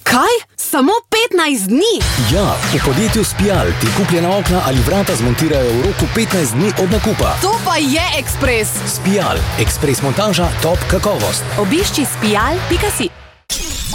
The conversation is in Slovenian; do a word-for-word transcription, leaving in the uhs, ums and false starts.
Kaj? Samo petnajst dni? Ja, v podjetju Spial ti kupljena okna ali vrata zmontirajo v roku petnajst dni od nakupa. To pa je ekspres! Spial, ekspres montaža, top kakovost. Obišči spial pika si.